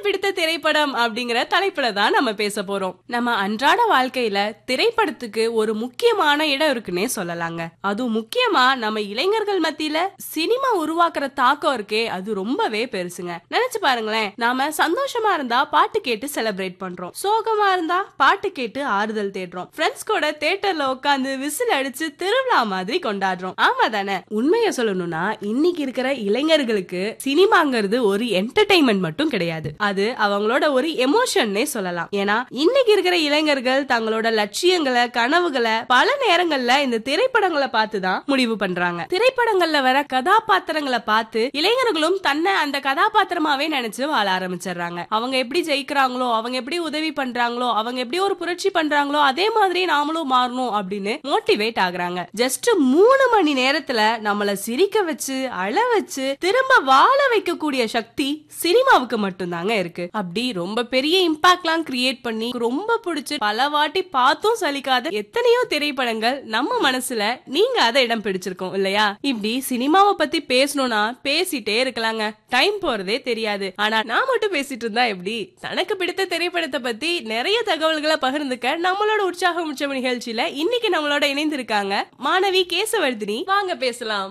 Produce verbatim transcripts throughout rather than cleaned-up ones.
பிடித்த திரைப்படம் அப்படிங்கிற தலைப்புல தான் நம்ம பேச போறோம். நம்ம அன்றாட வாழ்க்கையில திரைப்படத்துக்கு ஒரு முக்கியமான இடம் இருக்குன்னே சொல்லலாங்க. அதுவும் முக்கியமா நம்ம இளைஞர்கள் மத்தியில சினிமா உருவாக்குற தாக்கம் இருக்கே, அது ரொம்பவே பெருசுங்க. நினைச்சு பாருங்களேன், நாம சந்தோஷமா இருந்தா பாட்டு கேட்டு செலிப்ரேட் பண்றோம், சோகமா இருந்தா பாட்டு கேட்டு ஆறுதல் தேடுறோம், ஃப்ரெண்ட்ஸ் கூட தியேட்டர்ல உட்காந்து விசில் அடிச்சு திருவிழா மாதிரி கொண்டாடுறோம். ஆமா தானே? உண்மையை சொல்லணும்னா இன்னைக்கு இருக்கிற இளைஞர்களுக்கு சினிமாங்கிறது ஒரு என்டர்டைன்மெண்ட் மட்டும் கிடையாது, அது அவங்களோட ஒரு எமோஷன்னே சொல்லலாம். ஏன்னா இன்னைக்கு இருக்கிற இளைஞர்கள் தங்களோட லட்சியங்களை, கனவுகளை பல நேரங்கள்ல இந்த திரைப்படங்களை பார்த்து தான் முடிவு பண்றாங்க. திரைப்படங்கள்ல வர கதாபாத்திரங்களை பார்த்து இளைஞர்களும் தன்னை அந்த கதாபாத்திரமாவே நினைச்சு வாழ ஆரம்பிச்சிடுறாங்க. அவங்க எப்படி ஜெயிக்கிறாங்களோ, அவங்க எப்படி உதவி பண்றாங்களோ, அவங்க எப்படி ஒரு புரட்சி பண்றாங்களோ அதே மாதிரி நாமளும் மாறணும் அப்படின்னு மோட்டிவேட் ஆகுறாங்க. ஜஸ்ட் மூணு மணி நேரத்துல நம்மள சிரிக்க வச்சு, அழ வச்சு, திரும்ப வாழ வைக்கக்கூடிய சக்தி சினிமாவுக்கு மட்டும்தாங்க இருக்கு. அப்படி ரொம்ப பெரிய இம்பாக்ட்லாம் கிரியேட் பண்ணி ரொம்ப பிடிச்சு பல வாட்டி பார்த்தும் சலிக்காத எத்தனையோ திரைப்படங்கள் நம்ம மனசுல நீங்க அதை இடம் பிடிச்சிருக்கோம் இல்லையா? இப்படி சினிமாவை பத்தி பேசணும்னா பேசிட்டே இருக்கலாங்க, டைம் போறதே தெரியாது. ஆனா நான் மட்டும் பேசிட்டு இருந்தா எப்படி? தனக்கு பிடித்த திரைப்படத்தை பத்தி நிறைய தகவல்களை பகிர்ந்துக்க நம்மளோட உற்சாகம் உற்சவ நிகழ்ச்சியில இன்னைக்கு நம்மளோட இணைந்திருக்காங்க மாணவி கேசவர்தினி. வாங்க பேசலாம்.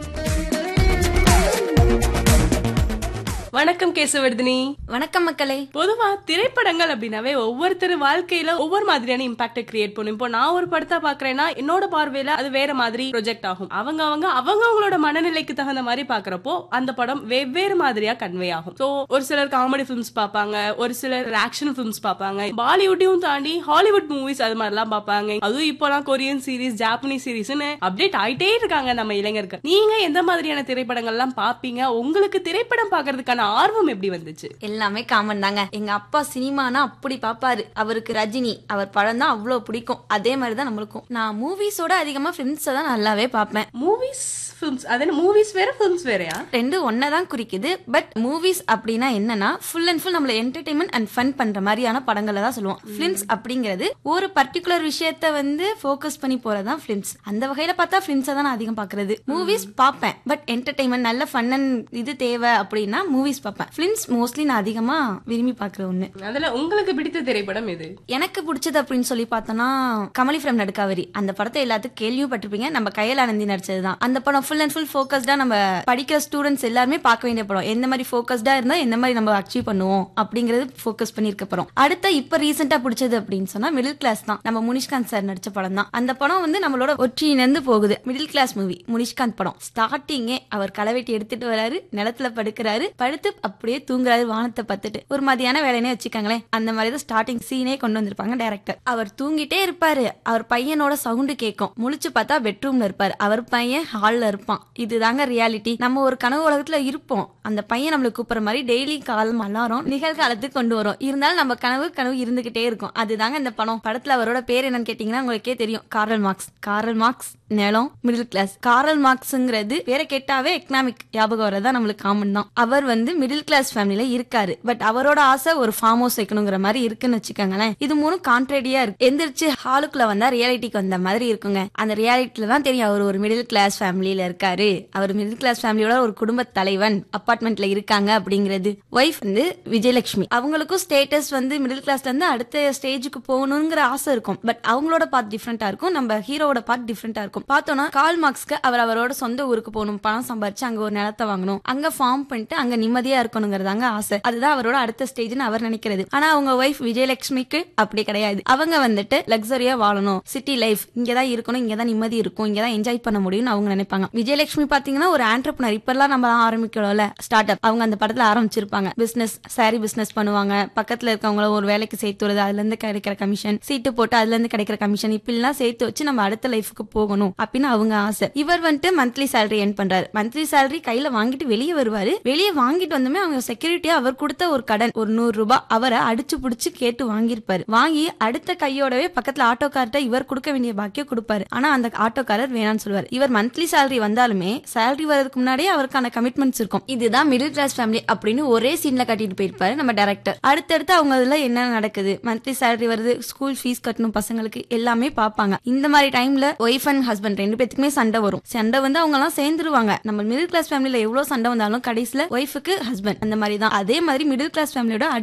வணக்கம் கேசவர்தினி. வணக்கம் மக்களே. பொதுவா திரைப்படங்கள் அப்படின்னாவே ஒவ்வொருத்தர் வாழ்க்கையில ஒவ்வொரு மாதிரியான இம்பாக்ட் கிரியேட் பண்ணும். இப்போ நான் ஒரு படத்தை பாக்குறேன்னா என்னோட பார்வையில அது வேற மாதிரி ப்ரொஜெக்ட் ஆகும். அவங்க அவங்க அவங்க அவங்களோட மனநிலைக்கு தகுந்த மாதிரி பாக்குறப்போ அந்த படம் வெவ்வேறு மாதிரியா கன்வே ஆகும். சோ ஒரு சிலர் காமெடி பிலிம்ஸ் பாப்பாங்க, ஒரு சிலர் ஆக்ஷன் பிலிம்ஸ் பாப்பாங்க, பாலிவுட்டையும் தாண்டி ஹாலிவுட் மூவிஸ் அது மாதிரிலாம் பாப்பாங்க. அதுவும் இப்போலாம் கொரியன் சீரிஸ், ஜாப்பனீஸ் சீரிஸ்னு அப்டேட் ஆயிட்டே இருக்காங்க நம்ம இளைஞர்கள். நீங்க எந்த மாதிரியான திரைப்படங்கள் எல்லாம் பாப்பீங்க? உங்களுக்கு திரைப்படம் பாக்குறதுக்கான ஆர்வம் எப்படி வந்துச்சு? எல்லாமே காமன் தாங்க. எங்க அப்பா சினிமானா அப்படி பாப்பாரு. அவருக்கு ரஜினி, அவர் படம் தான் அவ்வளவு பிடிக்கும். அதே மாதிரிதான் நம்மளுக்கும். நான் மூவிஸோட அதிகமா பிலிம்ஸ் தான் நல்லாவே பாப்பேன். மூவிஸ் ஃபிலிம்ஸ், அது என்ன மூவிஸ் வேற ஃபிலிம்ஸ் வேறயா? ரெண்டு ஒன்னதான் குறிக்குது. பட் மூவிஸ் அப்படின்னா என்னன்னா ஃபுல் அண்ட் ஃபுல் நம்மள என்டர்டைன்மெண்ட் அண்ட் ஃபன் பண்ற மாதிரியான படங்களை தான் சொல்லுவோம். பிலிம்ஸ் அப்படிங்கிறது ஒரு பர்டிகுலர் விஷயத்த வந்து ஃபோக்கஸ் பண்ணி போறதான் பிலிம்ஸ். அந்த வகையில பார்த்தா பிலிம்ஸ் தான் நான் அதிகம் பாக்குறது. மூவிஸ் பாப்பேன், பட் என்டர்டைன்மெண்ட் நல்ல ஃபன் அண்ட் இது தேவை அப்படின்னா மூவிஸ் பாப்பேன். பிலிம்ஸ் மோஸ்ட்லி நான் அதிகமா விரும்பி பாக்குற ஒண்ணு. அதுல உங்களுக்கு பிடித்த திரைப்படம் எது? எனக்கு பிடிச்சது அப்படின்னு சொல்லி பார்த்தோம்னா கமலி ஃப்ரம் நடுக்காவரி. அந்த படத்தை எல்லாத்துக்கும் கேள்விப்பட்டிருப்பீங்க. நம்ம கையல் ஆனந்தி நடிச்சதுதான். அந்த படம் ஃபுல் அண்ட் ஃபுல் ஃபோக்கஸ்டா நம்ம படிக்கிற ஸ்டூடெண்ட்ஸ் எல்லாருமே பார்க்க வேண்டிய படம். எந்த மாதிரி ஃபோக்கஸ்டா இருந்தா எந்த மாதிரி நம்ம அச்சீவ் பண்ணுவோம் அப்படிங்கறது ஃபோக்கஸ் பண்ணிருக்க படம். அடுத்த இப்ப ரீசெண்டா பிடிச்சது அப்படின்னு சொன்னா மிடில் கிளாஸ் தான். நம்ம முனிஷ்காந்த் சார் நடிச்ச படம் தான். அந்த படம் வந்து நம்மளோட ஒற்றியிலிருந்து போகுது. மிடில் கிளாஸ் மூவி, முனிஷ்காந்த் படம். ஸ்டார்டிங்கே அவர் களவெட்டி எடுத்துட்டு வராரு, நிலத்துல படுக்கிறாரு, படுத்து அப்படியே தூங்குறாரு வானத்தை பார்த்துட்டு. ஒரு மாதிரியான வேலைனே வச்சுக்காங்களேன். அந்த மாதிரி ஸ்டார்டிங் சீனே கொண்டு வந்திருப்பாங்க டைரக்டர். அவர் தூங்கிட்டே இருப்பாரு, அவர் பையனோட சவுண்டு கேட்கும். முழிச்சு பார்த்தா பெட்ரூம்ல இருப்பாரு, அவர் பையன் ஹால்ல இருப்பான். இதுதாங்க ரியாலிட்டி. நம்ம ஒரு கனவு உலகத்துல இருப்போம். அந்த பையன் நம்மள கூப்பிடுற மாதிரி டெய்லி காலம் அலாரம் நிகழ்காலத்துக்கு கொண்டு வரும். இருந்தாலும் நம்ம கனவு கனவு இருந்துகிட்டே இருக்கும். அதுதாங்க இந்த படம். படத்துல அவரோட பேர் என்னன்னு கேட்டீங்கன்னா உங்களுக்கே தெரியும், காரல் மார்க்ஸ். காரல் மார்க்ஸ் நிலம், மிடில் கிளாஸ். காரல் மார்க்ஸ்ங்கிறது பேரை கேட்டாவே எக்கனாமிக் ஞாபகம் வரதா நம்மளுக்கு காமன் தான். அவர் வந்து மிடில் கிளாஸ் ஃபேமிலில இருக்காரு. பட் அவரோட ஆசை ஒரு ஃபார்ம் ஹவுஸ் வைக்கணுங்கிற மாதிரி இருக்குன்னு வச்சுக்கோங்களேன். இது மூணு கான்ட்ரேடியா இருக்கு. எந்திரிச்சு ஹாலுக்குள்ள வந்தா ரியாலிட்டிக்கு வந்த மாதிரி இருக்குங்க. அந்த ரியாலிட்டில தான் தெரியும் அவர் ஒரு மிடில் கிளாஸ் ஃபேமிலியில இருக்காரு. அவர் மிடில் கிளாஸ் ஃபேமிலியோட ஒரு குடும்ப தலைவன் அபார்ட்மெண்ட்ல இருக்காங்க அப்படிங்கிறது. ஒய்ஃப் வந்து விஜயலட்சுமி. அவங்களுக்கும் ஸ்டேட்டஸ் வந்து மிடில் கிளாஸ்ல இருந்து அடுத்த ஸ்டேஜுக்கு போகணுங்கிற ஆசை இருக்கும். பட் அவங்களோட பார்ட் டிஃப்ரெண்டா இருக்கும், நம்ம ஹீரோட பார்ட் டிஃப்ரெண்டா இருக்கும். பார்த்தோம்னா கால் மார்க்ஸ்க்கு அவர் அவரோட சொந்த ஊருக்கு போகணும், பணம் சம்பாரிச்சு அங்க ஒரு நிலத்தை வாங்கணும், அங்க ஃபார்ம் பண்ணிட்டு அங்க நிம்மதியா இருக்கணுங்கிறதாங்க ஆசை. அதுதான் அவரோட அடுத்த ஸ்டேஜ்னு அவர் நினைக்கிறது. ஆனா அவங்க ஒய்ஃப் விஜயலட்சுமிக்கு அப்படி கிடையாது. அவங்க வந்துட்டு லக்ஸரியா வாழணும், சிட்டி லைஃப், இங்கதான் இருக்கணும், இங்கதான் நிம்மதி இருக்கும், இங்கதான் என்ஜாய் பண்ண முடியும்னு அவங்க நினைப்பாங்க. விஜயலட்சுமி பாத்தீங்கன்னா ஒரு ஆண்டர்பிரினர். இப்பெல்லாம் நம்ம ஆரம்பிக்கிறோம்ல ஸ்டார்ட் அப், அவங்க அந்த படத்துல ஆரம்பிச்சிருப்பாங்க. பிசினஸ், சாரி பிசினஸ் பண்ணுவாங்க. பக்கத்துல இருக்கவங்கள ஒரு வேலைக்கு சேர்த்து வருது, அதுல இருந்து கிடைக்கிற கமிஷன், சீட்டு போட்டு அதுல இருந்து கிடைக்கிற கமிஷன், இப்படிலாம் சேர்த்து வச்சு நம்ம அடுத்த லைஃபுக்கு போகணும் அப்படின்னு அவங்க ஆசை. இவர் வந்துட்டு மந்த்லி சேலரி ஏர்ன் பண்றாரு. மந்த்லி சேலரி கையில வாங்கிட்டு வெளியே வருவாரு. வெளியே வாங்கிட்டு வந்துமே அவங்க செக்யூரிட்டியா அவர் கொடுத்த ஒரு கடன் ஒரு நூறு ரூபாய் அவரை அடிச்சு புடிச்சு கேட்டு வாங்கியிருப்பாரு. வாங்கி அடுத்த கையோடவே பக்கத்துல ஆட்டோக்கார்ட்ட இவர் கொடுக்க வேண்டிய பாக்கியம் கொடுப்பாரு. ஆனா அந்த ஆட்டோக்காரர் வேணான்னு சொல்லுவார். இவர் மந்த்லி சேலரி வந்தாலுமே சேலரி வரதுக்கு முன்னாடியே அவருக்கான கமிட்மெண்ட்ஸ் இருக்கும். இதுதான் மிடில் கிளாஸ் ஃபேமிலி அப்படின்னு ஒரே சீன்ல கட்டிட்டு போயிருப்பாரு நம்ம டைரக்டர். அடுத்தடுத்து அவங்க இதுல என்ன நடக்குது, மந்த்லி சேலரி வருது, ஸ்கூல் ஃபீஸ் கட்டணும் பசங்களுக்கு, எல்லாமே பாப்பாங்க. இந்த மாதிரி டைம்ல ஒய்ஃப் அண்ட் ஹஸ்பண்ட் ரெண்டு பேத்துக்குமே சண்டை வரும். சண்டை வந்து அவங்க எல்லாம் சேர்ந்துருவாங்க. நம்ம மிடில் கிளாஸ் ஃபேமிலில எவ்வளவு சண்டை வந்தாலும் கடைசியில ஒய்ஃபுக்கு ஹஸ்பண்ட் அந்த மாதிரி தான். அதே மாதிரி மிடில் கிளாஸ் ஃபேமிலியோட